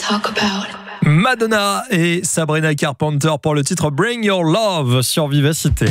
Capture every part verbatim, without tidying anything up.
talk about. Madonna et Sabrina Carpenter pour le titre Bring Your Love sur Vivacité.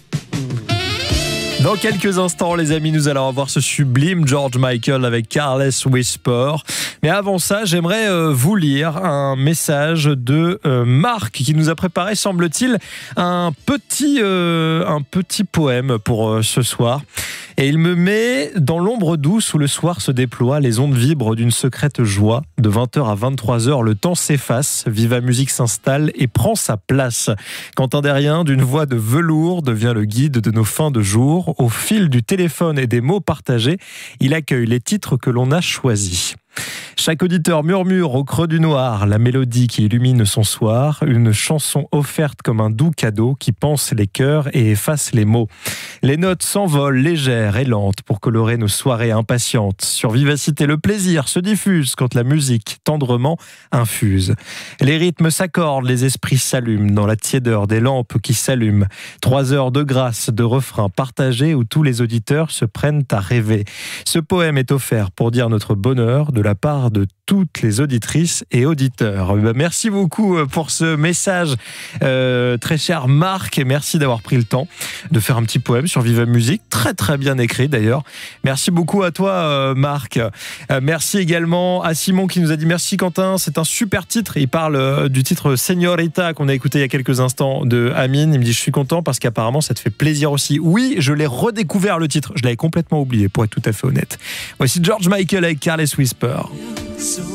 Dans quelques instants, les amis, nous allons avoir ce sublime George Michael avec Careless Whisper. Mais avant ça, j'aimerais euh, vous lire un message de euh, Marc qui nous a préparé, semble-t-il, un petit, euh, un petit poème pour euh, ce soir. Et il me met dans l'ombre douce où le soir se déploie, les ondes vibrent d'une secrète joie. De vingt heures à vingt-trois heures, le temps s'efface, Viva Musique s'installe et prend sa place. Quand un derrière d'une voix de velours devient le guide de nos fins de jour, au fil du téléphone et des mots partagés, il accueille les titres que l'on a choisis. Chaque auditeur murmure au creux du noir la mélodie qui illumine son soir, une chanson offerte comme un doux cadeau qui panse les cœurs et efface les mots. Les notes s'envolent légères et lentes pour colorer nos soirées impatientes. Sur Vivacité, le plaisir se diffuse quand la musique tendrement infuse. Les rythmes s'accordent, les esprits s'allument dans la tiédeur des lampes qui s'allument. Trois heures de grâce, de refrains partagés où tous les auditeurs se prennent à rêver. Ce poème est offert pour dire notre bonheur de la part de toutes les auditrices et auditeurs. Merci beaucoup pour ce message, euh, très cher Marc, et merci d'avoir pris le temps de faire un petit poème sur Viva Musique, très très bien écrit d'ailleurs. Merci beaucoup à toi euh, Marc. Euh, merci également à Simon qui nous a dit merci Quentin, c'est un super titre. Il parle euh, du titre Señorita qu'on a écouté il y a quelques instants de Amine. Il me dit je suis content parce qu'apparemment ça te fait plaisir aussi. Oui, je l'ai redécouvert le titre, je l'avais complètement oublié pour être tout à fait honnête. Voici George Michael avec Careless Whisper.